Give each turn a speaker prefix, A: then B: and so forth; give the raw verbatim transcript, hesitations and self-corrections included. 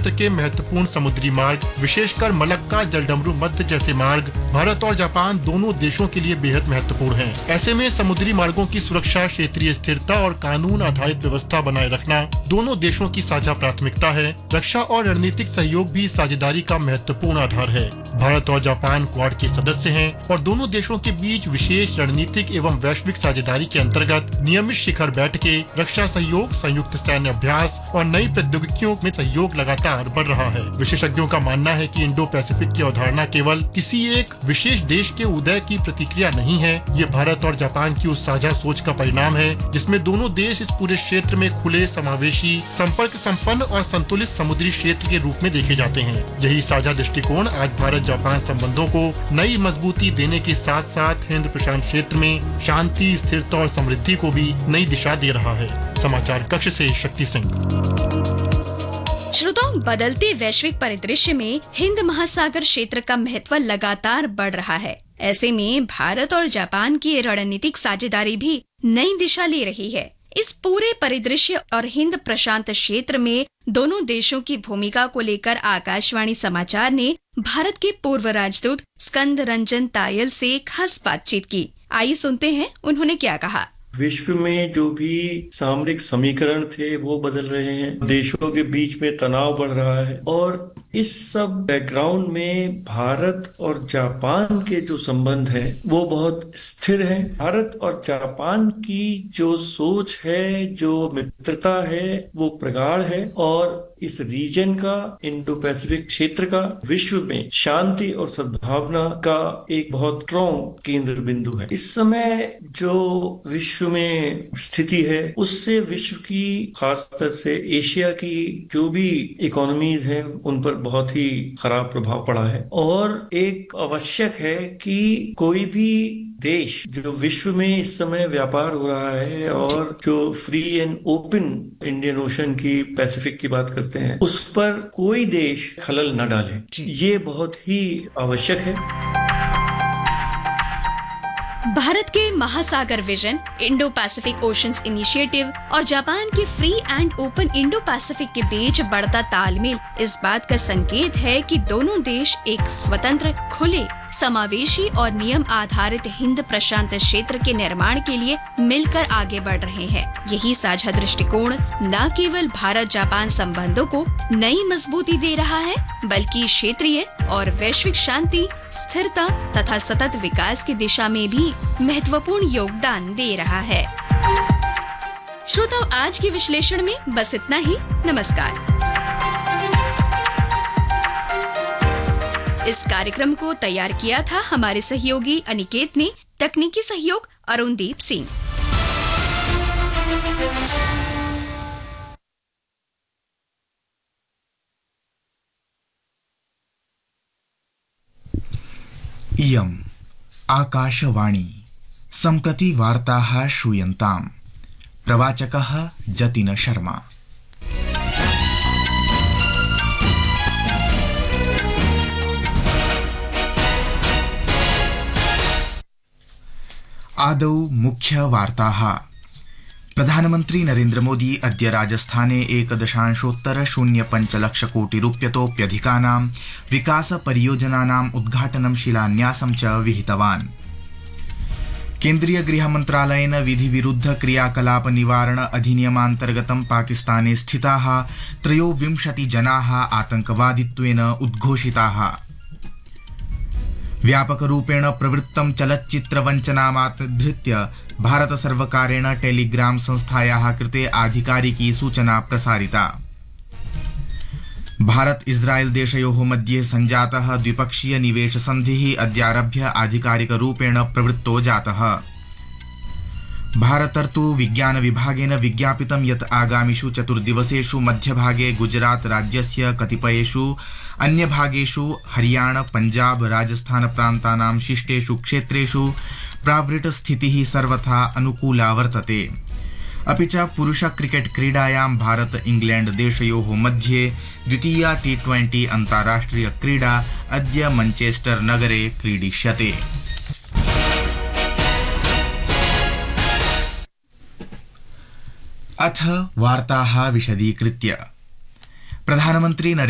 A: क्षेत्र के महत्वपूर्ण समुद्री मार्ग, विशेषकर मलक्का जलडमरू मध्य जैसे मार्ग भारत और जापान दोनों देशों के लिए बेहद महत्वपूर्ण हैं। ऐसे में समुद्री मार्गों की सुरक्षा, क्षेत्रीय स्थिरता और कानून आधारित व्यवस्था बनाए रखना दोनों देशों की साझा प्राथमिकता है। रक्षा और रणनीतिक सहयोग भी साझेदारी का महत्वपूर्ण आधार है। भारत और जापान क्वाड के सदस्य हैं और दोनों देशों के बीच विशेष रणनीतिक एवं वैश्विक साझेदारी के अंतर्गत नियमित शिखर बैठकें, रक्षा सहयोग, संयुक्त सैन्य अभ्यास और नई प्रौद्योगिकियों में सहयोग लगातार बढ़ रहा है। विशेषज्ञों का मानना है कि इंडो पैसिफिक की अवधारणा केवल किसी एक विशेष देश के उदय की प्रतिक्रिया नहीं है, ये भारत और जापान की उस साझा सोच का परिणाम है जिसमें दोनों देश इस पूरे क्षेत्र में खुले, समावेशी, संपर्क संपन्न और संतुलित समुद्री क्षेत्र के रूप में देखे जाते हैं। यही साझा दृष्टिकोण आज भारत जापान संबंधों को नई मजबूती देने के साथ साथ हिंद प्रशांत क्षेत्र में शांति, स्थिरता और समृद्धि को भी नई दिशा दे रहा है। समाचार कक्ष से शक्ति सिंह।
B: श्रोताओं, बदलते वैश्विक परिदृश्य में हिंद महासागर क्षेत्र का महत्व लगातार बढ़ रहा है। ऐसे में भारत और जापान की रणनीतिक साझेदारी भी नई दिशा ले रही है। इस पूरे परिदृश्य और हिंद प्रशांत क्षेत्र में दोनों देशों की भूमिका को लेकर आकाशवाणी समाचार ने भारत के पूर्व राजदूत स्कंद रंजन तायल से खास बातचीत की। आइए सुनते हैं उन्होंने क्या कहा।
C: विश्व में जो भी सामरिक समीकरण थे वो बदल रहे हैं, देशों के बीच में तनाव बढ़ रहा है और इस सब बैकग्राउंड में भारत और जापान के जो संबंध हैं वो बहुत स्थिर हैं। भारत और जापान की जो सोच है, जो मित्रता है, वो प्रगाढ़ है और इस रीजन का, इंडो पैसिफिक क्षेत्र का, विश्व में शांति और सद्भावना का एक बहुत स्ट्रॉन्ग केंद्र बिंदु है। इस समय जो विश्व में स्थिति है उससे विश्व की, खासतौर से एशिया की जो भी इकोनॉमीज हैं उन पर बहुत ही खराब प्रभाव पड़ा है और एक आवश्यक है कि कोई भी देश जो विश्व में इस समय व्यापार हो रहा है और जो free and open Indian ocean की, पैसिफिक की बात करते हैं, उस पर कोई देश खलल न डाले, ये बहुत ही आवश्यक है।
B: भारत के महासागर vision, Indo Pacific oceans initiative और जापान के free and open Indo Pacific के बीच बढ़ता तालमेल इस बात का संकेत है कि दोनों देश एक स्वतंत्र, खुले, समावेशी और नियम आधारित हिंद प्रशांत क्षेत्र के निर्माण के लिए मिलकर आगे बढ़ रहे हैं। यही साझा दृष्टिकोण न केवल भारत जापान संबंधों को नई मजबूती दे रहा है, बल्कि क्षेत्रीय और वैश्विक शांति, स्थिरता तथा सतत विकास की दिशा में भी महत्वपूर्ण योगदान दे रहा है। श्रोताओं, आज के विश्लेषण में बस इतना ही। नमस्कार। इस कार्यक्रम को तैयार किया था हमारे सहयोगी अनिकेत ने, तकनीकी सहयोग अरुणदीप सिंह।
D: इयम् आकाशवाणी। सम्प्रति वार्ताः श्रूयन्ताम्। प्रवाचकः जतिन शर्मा। आदौ मुख्य वार्ताः। प्रधानमन्त्री नरेन्द्र मोदी अद्य राजस्थाने एकदशांशोत्तर शून्य पञ्च लक्ष कोटि रूप्यतोप्यधिकानां विकास परियोजनानाम् उद्घाटनं शिलान्यासं च विहितवान्। केन्द्रीय गृहमन्त्रालयेन विधिविरुद्ध क्रियाकलाप निवारण अधिनियमान्तर्गतं पाकिस्ताने स्थिताः त्रयोविंशति जनाः आतङ्कवादित्वेन उद्घोषिताः। व्यापकरूपेण प्रवृत्तं चलच्चित्रवञ्चनामाधृत्य भारतसर्वकारेण टेलीग्राम संस्थायाः कृते आधिकारिकी सूचना प्रसारिता। भारत इस्राएल देशयोः मध्ये सञ्जातः द्विपक्षीय निवेश सन्धिः अद्यारभ्य आधिकारिकरूपेण प्रवृत्तो जातः। भारतर्तु विज्ञान विभागेन विज्ञापितं यत् आगामिषु चतुर्दिवसेषु मध्यभागे गुजरात राज्यस्य कतिपयेषु अन्यभागेषु हरियाणा, पंजाब, राजस्थान प्रान्तानां शिष्टेषु क्षेत्रेषु प्रावृट् स्थितिः सर्वथा अनुकूला वर्तते। अपि च पुरुष क्रिकेट क्रीडायां भारत इंग्लैंड देशयोः मध्ये द्वितीया टी ट्वेंटी अन्ताराष्ट्रिय क्रीडा अद्य मैनचेस्टर नगरे क्रीडिष्यते। अथ वार्ताः विशदीकृत्य। प्रधानमन्त्री